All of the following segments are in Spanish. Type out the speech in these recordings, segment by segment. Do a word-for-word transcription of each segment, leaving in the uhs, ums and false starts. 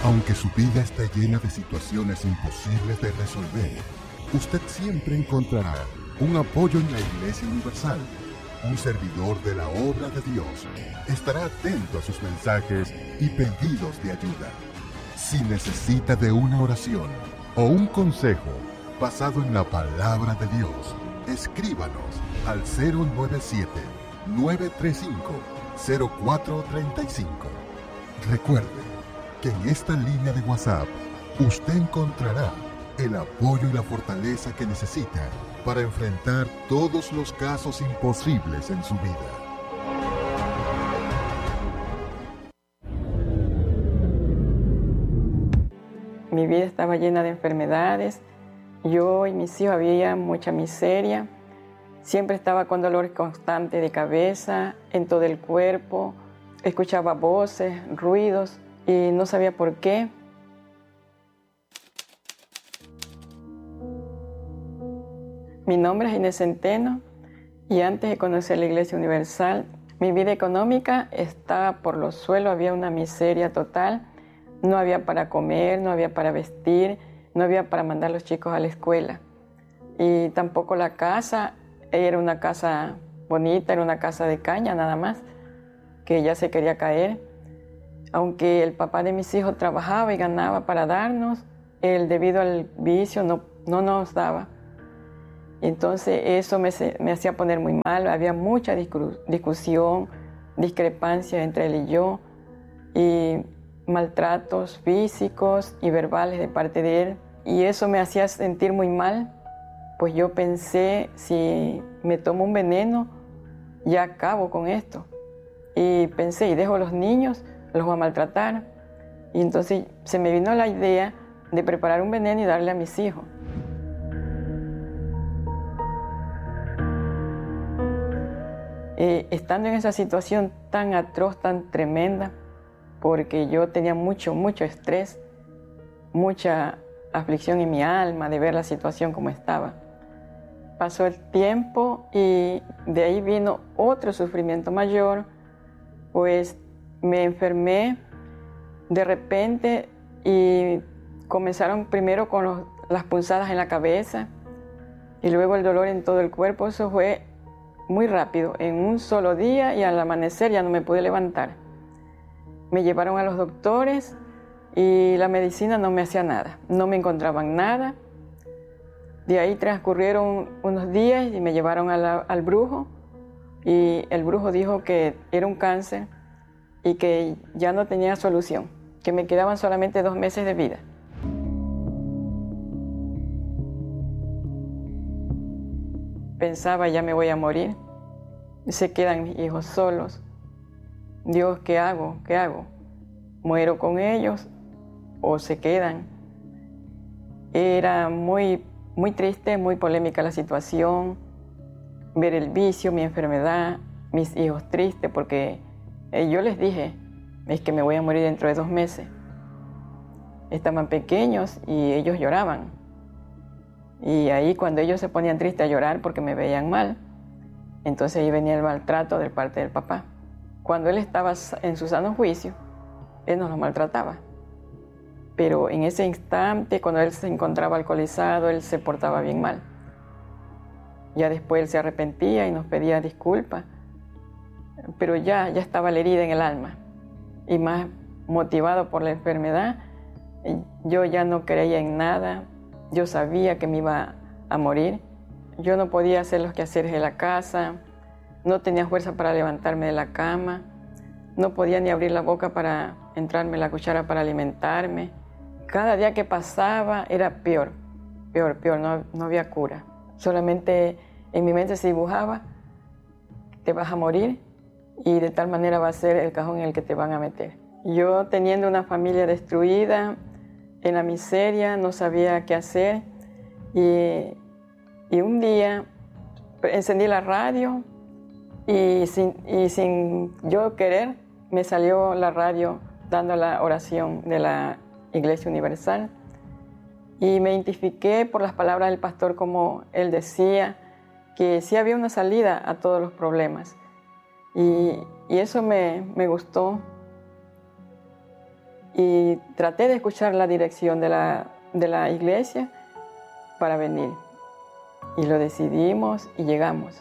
Aunque su vida está llena de situaciones imposibles de resolver, usted siempre encontrará un apoyo en la Iglesia Universal. Un servidor de la obra de Dios estará atento a sus mensajes y pedidos de ayuda. Si necesita de una oración o un consejo basado en la palabra de Dios, escríbanos al cero nueve siete, nueve tres cinco, cero cuatro tres cinco. Recuerde que en esta línea de WhatsApp usted encontrará el apoyo y la fortaleza que necesita para enfrentar todos los casos imposibles en su vida. Mi vida estaba llena de enfermedades. Yo y mis hijos había mucha miseria. Siempre estaba con dolores constantes de cabeza, en todo el cuerpo. Escuchaba voces, ruidos y no sabía por qué. Mi nombre es Inés Centeno y antes de conocer la Iglesia Universal, mi vida económica estaba por los suelos, había una miseria total. No había para comer, no había para vestir, no había para mandar a los chicos a la escuela. Y tampoco la casa, era una casa bonita, era una casa de caña nada más, que ya se quería caer. Aunque el papá de mis hijos trabajaba y ganaba para darnos, él debido al vicio no, no nos daba. Entonces eso me, me hacía poner muy mal, había mucha discu discusión, discrepancia entre él y yo, y maltratos físicos y verbales de parte de él. Y eso me hacía sentir muy mal, pues yo pensé, si me tomo un veneno, ya acabo con esto. Y pensé, y dejo a los niños, los voy a maltratar. Y entonces se me vino la idea de preparar un veneno y darle a mis hijos. Eh, estando en esa situación tan atroz, tan tremenda, porque yo tenía mucho, mucho estrés, mucha aflicción en mi alma de ver la situación como estaba. Pasó el tiempo y de ahí vino otro sufrimiento mayor, pues me enfermé de repente y comenzaron primero con los, las punzadas en la cabeza y luego el dolor en todo el cuerpo. Eso fue muy rápido, en un solo día, y al amanecer ya no me pude levantar. Me llevaron a los doctores y la medicina no me hacía nada, no me encontraban nada. De ahí transcurrieron unos días y me llevaron a la, al brujo, y el brujo dijo que era un cáncer y que ya no tenía solución, que me quedaban solamente dos meses de vida. Pensaba, ya me voy a morir, se quedan mis hijos solos. Dios, ¿qué hago? ¿Qué hago? ¿Muero con ellos o se quedan? Era muy, muy triste, muy polémica la situación, ver el vicio, mi enfermedad, mis hijos tristes, porque eh, yo les dije, es que me voy a morir dentro de dos meses. Estaban pequeños y ellos lloraban. Y ahí cuando ellos se ponían tristes a llorar porque me veían mal, entonces ahí venía el maltrato de parte del papá. Cuando él estaba en su sano juicio, él nos lo maltrataba. Pero en ese instante, cuando él se encontraba alcoholizado, él se portaba bien mal. Ya después él se arrepentía y nos pedía disculpas, pero ya, ya estaba la herida en el alma. Y más motivado por la enfermedad, yo ya no creía en nada. Yo sabía que me iba a morir. Yo no podía hacer los quehaceres de la casa, no tenía fuerza para levantarme de la cama, no podía ni abrir la boca para entrarme la cuchara para alimentarme. Cada día que pasaba era peor, peor, peor, no, no había cura. Solamente en mi mente se dibujaba, te vas a morir y de tal manera va a ser el cajón en el que te van a meter. Yo, teniendo una familia destruida, en la miseria, no sabía qué hacer, y, y un día encendí la radio y sin, y sin yo querer me salió la radio dando la oración de la Iglesia Universal, y me identifiqué por las palabras del pastor, como él decía que sí había una salida a todos los problemas, y, y eso me, me gustó. y traté de escuchar la dirección de la, de la iglesia para venir. Y lo decidimos y llegamos.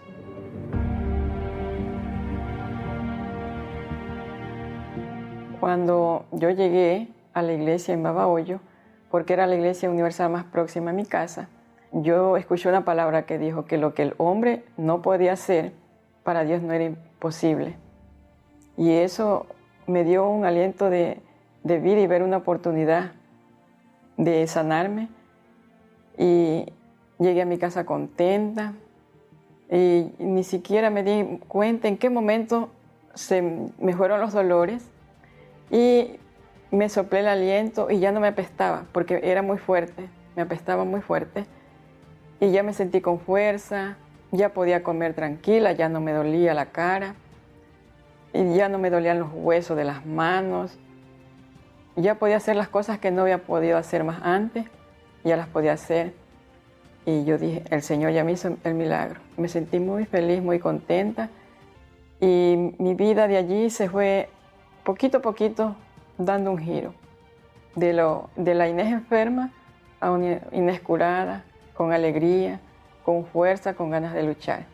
Cuando yo llegué a la iglesia en Babahoyo, porque era la iglesia universal más próxima a mi casa, yo escuché una palabra que dijo que lo que el hombre no podía hacer, para Dios no era imposible. Y eso me dio un aliento de, de vida y ver una oportunidad de sanarme. Y llegué a mi casa contenta y ni siquiera me di cuenta en qué momento se me fueron los dolores y me soplé el aliento y ya no me apestaba porque era muy fuerte, me apestaba muy fuerte y ya me sentí con fuerza, ya podía comer tranquila, ya no me dolía la cara y ya no me dolían los huesos de las manos, ya podía hacer las cosas que no había podido hacer más antes, ya las podía hacer. Y yo dije, el Señor ya me hizo el milagro. Me sentí muy feliz, muy contenta. Y mi vida de allí se fue poquito a poquito dando un giro. De, lo, de la Inés enferma a una Inés curada, con alegría, con fuerza, con ganas de luchar.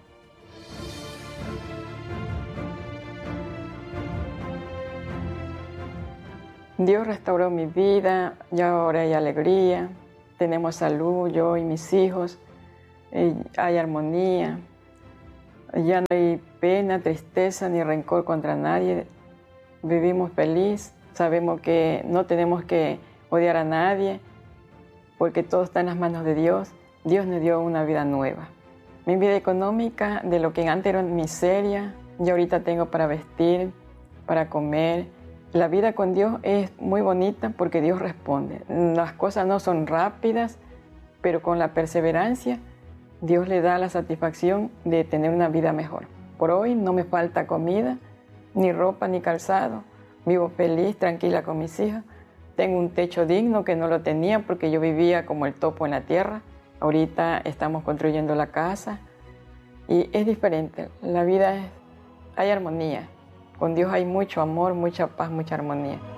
Dios restauró mi vida, ya ahora hay alegría. Tenemos salud, yo y mis hijos, y hay armonía, ya no hay pena, tristeza ni rencor contra nadie. Vivimos feliz, sabemos que no tenemos que odiar a nadie, porque todo está en las manos de Dios. Dios nos dio una vida nueva. Mi vida económica, de lo que antes era miseria, ya ahorita tengo para vestir, para comer. La vida con Dios es muy bonita porque Dios responde. Las cosas no son rápidas, pero con la perseverancia, Dios le da la satisfacción de tener una vida mejor. Por hoy no me falta comida, ni ropa, ni calzado. Vivo feliz, tranquila con mis hijas. Tengo un techo digno que no lo tenía porque yo vivía como el topo en la tierra. Ahorita estamos construyendo la casa y es diferente. La vida es, hay armonía. Con Dios hay mucho amor, mucha paz, mucha armonía.